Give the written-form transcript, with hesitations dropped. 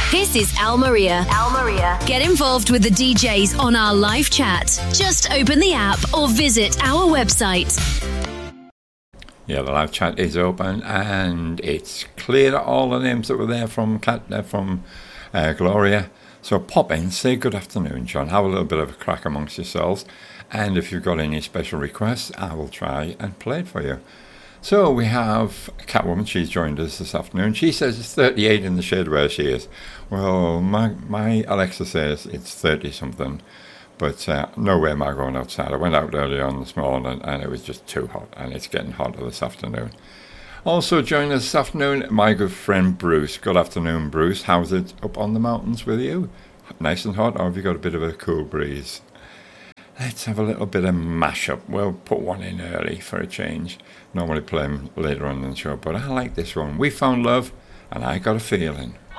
This is Al Maria. Al Maria. Get involved with the DJs on our live chat. Just open the app or visit our website. Yeah, the live chat is open and it's cleared all the names that were there from Gloria. So pop in, say good afternoon, John. Have a little bit of a crack amongst yourselves. And if you've got any special requests, I will try and play it for you. So we have Catwoman. She's joined us this afternoon. She says it's 38 in the shade where she is. Well, my Alexa says it's 30-something. But no way am I going outside. I went out earlier on this morning and it was just too hot. And it's getting hotter this afternoon. Also joining us this afternoon, my good friend Bruce. Good afternoon, Bruce. How's it up on the mountains with you? Nice and hot, or have you got a bit of a cool breeze? Let's have a little bit of mashup. We'll put one in early for a change. Normally play them later on in the show, but I like this one. We Found Love, and I Got a Feeling.